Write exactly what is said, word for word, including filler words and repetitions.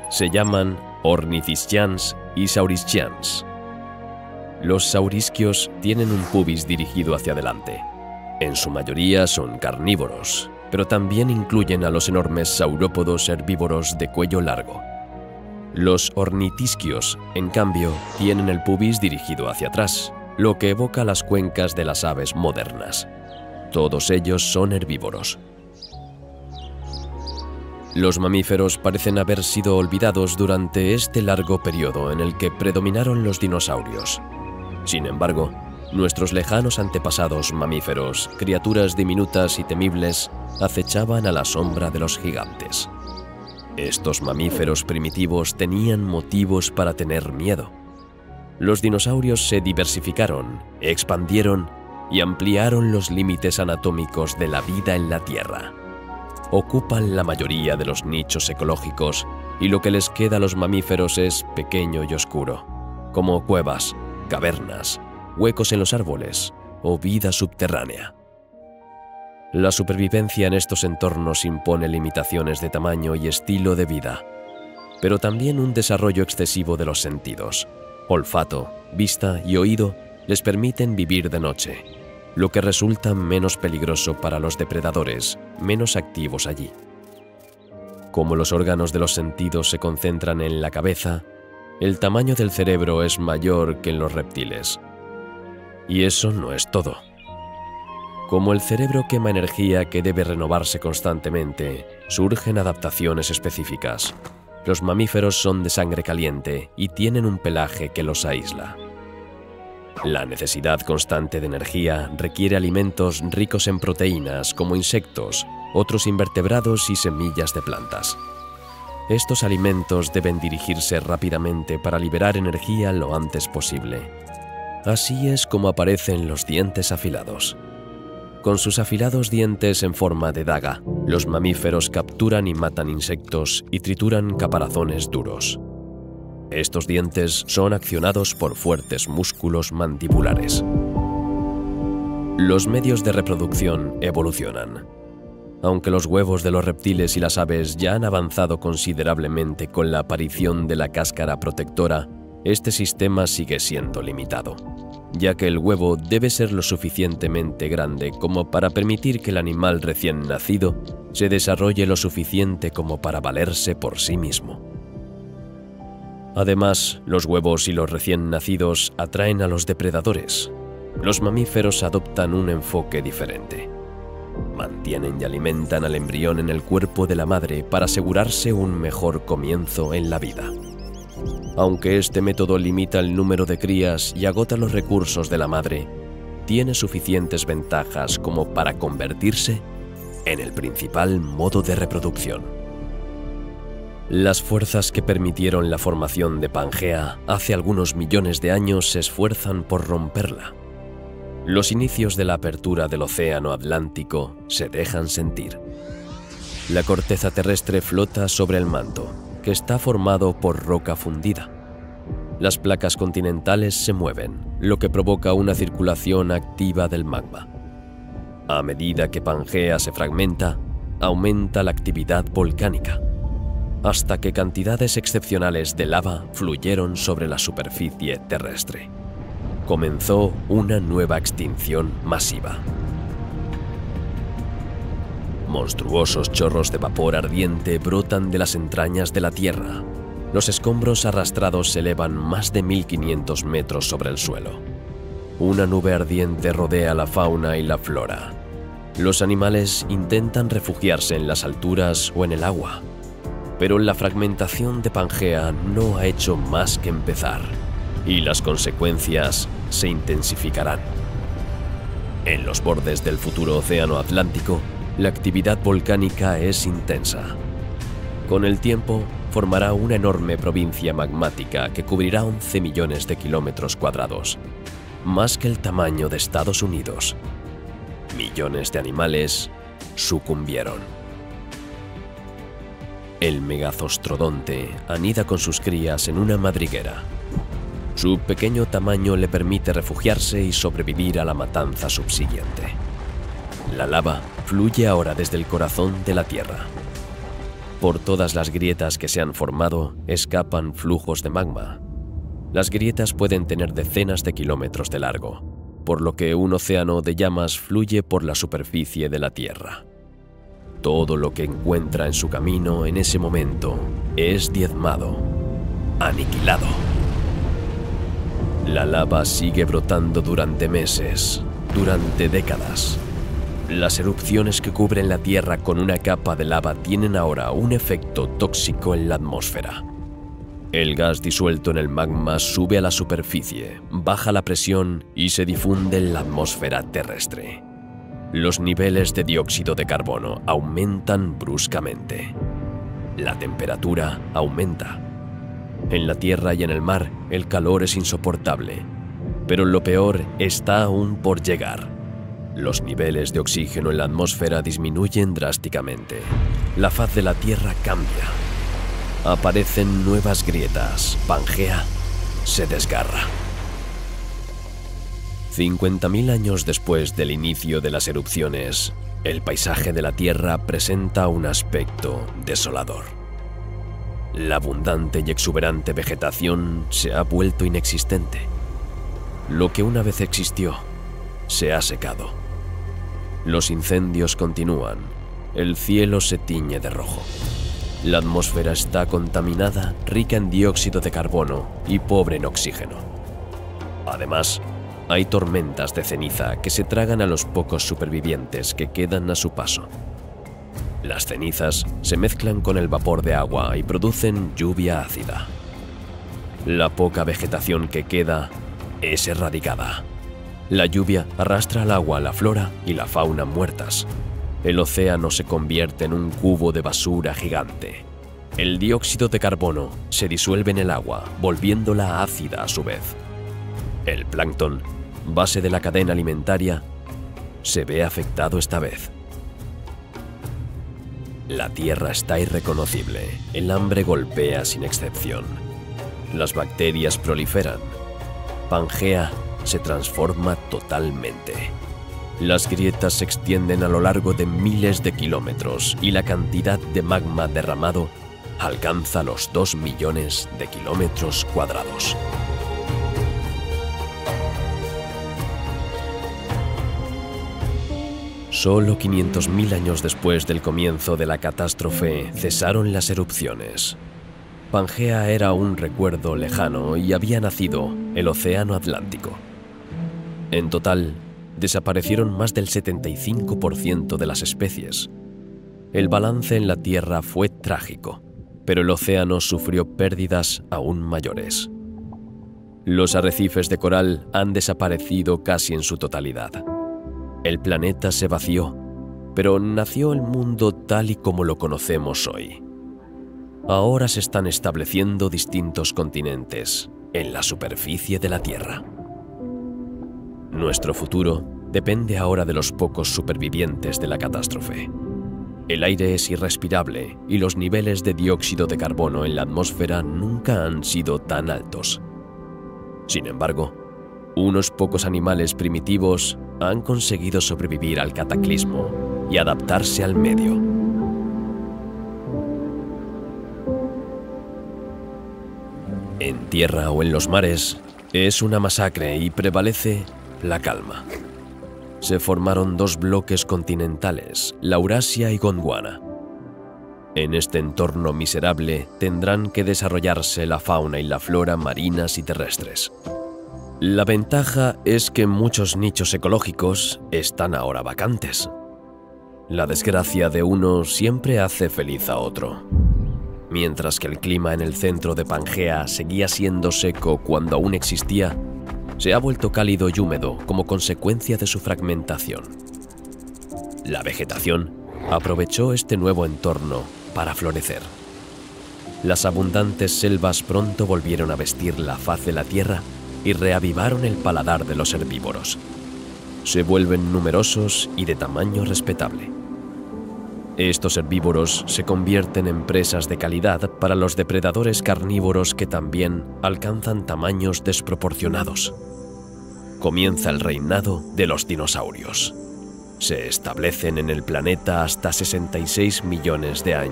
Se llaman ornithischians y saurischians. Los saurisquios tienen un pubis dirigido hacia adelante. En su mayoría son carnívoros, pero también incluyen a los enormes saurópodos herbívoros de cuello largo. Los ornitisquios, en cambio, tienen el pubis dirigido hacia atrás, lo que evoca las cuencas de las aves modernas. Todos ellos son herbívoros. Los mamíferos parecen haber sido olvidados durante este largo periodo en el que predominaron los dinosaurios. Sin embargo, nuestros lejanos antepasados mamíferos, criaturas diminutas y temibles, acechaban a la sombra de los gigantes. Estos mamíferos primitivos tenían motivos para tener miedo. Los dinosaurios se diversificaron, expandieron y ampliaron los límites anatómicos de la vida en la Tierra. Ocupan la mayoría de los nichos ecológicos y lo que les queda a los mamíferos es pequeño y oscuro, como cuevas, cavernas, huecos en los árboles o vida subterránea. La supervivencia en estos entornos impone limitaciones de tamaño y estilo de vida, pero también un desarrollo excesivo de los sentidos. Olfato, vista y oído les permiten vivir de noche, lo que resulta menos peligroso para los depredadores menos activos allí. Como los órganos de los sentidos se concentran en la cabeza, el tamaño del cerebro es mayor que en los reptiles. Y eso no es todo. Como el cerebro quema energía que debe renovarse constantemente, surgen adaptaciones específicas. Los mamíferos son de sangre caliente y tienen un pelaje que los aísla. La necesidad constante de energía requiere alimentos ricos en proteínas como insectos, otros invertebrados y semillas de plantas. Estos alimentos deben dirigirse rápidamente para liberar energía lo antes posible. Así es como aparecen los dientes afilados. Con sus afilados dientes en forma de daga, los mamíferos capturan y matan insectos y trituran caparazones duros. Estos dientes son accionados por fuertes músculos mandibulares. Los medios de reproducción evolucionan. Aunque los huevos de los reptiles y las aves ya han avanzado considerablemente con la aparición de la cáscara protectora, este sistema sigue siendo limitado, ya que el huevo debe ser lo suficientemente grande como para permitir que el animal recién nacido se desarrolle lo suficiente como para valerse por sí mismo. Además, los huevos y los recién nacidos atraen a los depredadores. Los mamíferos adoptan un enfoque diferente. Mantienen y alimentan al embrión en el cuerpo de la madre para asegurarse un mejor comienzo en la vida. Aunque este método limita el número de crías y agota los recursos de la madre, tiene suficientes ventajas como para convertirse en el principal modo de reproducción. Las fuerzas que permitieron la formación de Pangea hace algunos millones de años se esfuerzan por romperla. Los inicios de la apertura del océano Atlántico se dejan sentir. La corteza terrestre flota sobre el manto, que está formado por roca fundida. Las placas continentales se mueven, lo que provoca una circulación activa del magma. A medida que Pangea se fragmenta, aumenta la actividad volcánica, hasta que cantidades excepcionales de lava fluyeron sobre la superficie terrestre. Comenzó una nueva extinción masiva. Monstruosos chorros de vapor ardiente brotan de las entrañas de la Tierra. Los escombros arrastrados se elevan más de mil quinientos metros sobre el suelo. Una nube ardiente rodea la fauna y la flora. Los animales intentan refugiarse en las alturas o en el agua, pero la fragmentación de Pangea no ha hecho más que empezar, y las consecuencias se intensificarán. En los bordes del futuro océano Atlántico, la actividad volcánica es intensa. Con el tiempo, formará una enorme provincia magmática que cubrirá once millones de kilómetros cuadrados, más que el tamaño de Estados Unidos. Millones de animales sucumbieron. El megazostrodonte anida con sus crías en una madriguera. Su pequeño tamaño le permite refugiarse y sobrevivir a la matanza subsiguiente. La lava fluye ahora desde el corazón de la Tierra. Por todas las grietas que se han formado, escapan flujos de magma. Las grietas pueden tener decenas de kilómetros de largo, por lo que un océano de llamas fluye por la superficie de la Tierra. Todo lo que encuentra en su camino en ese momento es diezmado, aniquilado. La lava sigue brotando durante meses, durante décadas. Las erupciones que cubren la Tierra con una capa de lava tienen ahora un efecto tóxico en la atmósfera. El gas disuelto en el magma sube a la superficie, baja la presión y se difunde en la atmósfera terrestre. Los niveles de dióxido de carbono aumentan bruscamente. La temperatura aumenta. En la Tierra y en el mar, el calor es insoportable. Pero lo peor está aún por llegar. Los niveles de oxígeno en la atmósfera disminuyen drásticamente. La faz de la Tierra cambia. Aparecen nuevas grietas. Pangea se desgarra. cincuenta mil años después del inicio de las erupciones, el paisaje de la Tierra presenta un aspecto desolador. La abundante y exuberante vegetación se ha vuelto inexistente. Lo que una vez existió se ha secado. Los incendios continúan. El cielo se tiñe de rojo. La atmósfera está contaminada, rica en dióxido de carbono y pobre en oxígeno. Además, hay tormentas de ceniza que se tragan a los pocos supervivientes que quedan a su paso. Las cenizas se mezclan con el vapor de agua y producen lluvia ácida. La poca vegetación que queda es erradicada. La lluvia arrastra al agua, la flora y la fauna muertas. El océano se convierte en un cubo de basura gigante. El dióxido de carbono se disuelve en el agua, volviéndola ácida a su vez. El plancton, base de la cadena alimentaria, se ve afectado esta vez. La Tierra está irreconocible. El hambre golpea sin excepción. Las bacterias proliferan. Pangea se transforma totalmente. Las grietas se extienden a lo largo de miles de kilómetros y la cantidad de magma derramado alcanza los dos millones de kilómetros cuadrados. Solo quinientos mil años después del comienzo de la catástrofe cesaron las erupciones. Pangea era un recuerdo lejano y había nacido el Océano Atlántico. En total, desaparecieron más del setenta y cinco por ciento de las especies. El balance en la Tierra fue trágico, pero el océano sufrió pérdidas aún mayores. Los arrecifes de coral han desaparecido casi en su totalidad. El planeta se vació, pero nació el mundo tal y como lo conocemos hoy. Ahora se están estableciendo distintos continentes en la superficie de la Tierra. Nuestro futuro depende ahora de los pocos supervivientes de la catástrofe. El aire es irrespirable y los niveles de dióxido de carbono en la atmósfera nunca han sido tan altos. Sin embargo, unos pocos animales primitivos han conseguido sobrevivir al cataclismo y adaptarse al medio. En tierra o en los mares, es una masacre y prevalece la calma. Se formaron dos bloques continentales, Laurasia y Gondwana. En este entorno miserable tendrán que desarrollarse la fauna y la flora marinas y terrestres. La ventaja es que muchos nichos ecológicos están ahora vacantes. La desgracia de uno siempre hace feliz a otro. Mientras que el clima en el centro de Pangea seguía siendo seco cuando aún existía, se ha vuelto cálido y húmedo como consecuencia de su fragmentación. La vegetación aprovechó este nuevo entorno para florecer. Las abundantes selvas pronto volvieron a vestir la faz de la tierra y reavivaron el paladar de los herbívoros. Se vuelven numerosos y de tamaño respetable. Estos herbívoros se convierten en presas de calidad para los depredadores carnívoros que también alcanzan tamaños desproporcionados. Comienza el reinado de los dinosaurios. Se establecen en el planeta hasta sesenta y seis millones de años.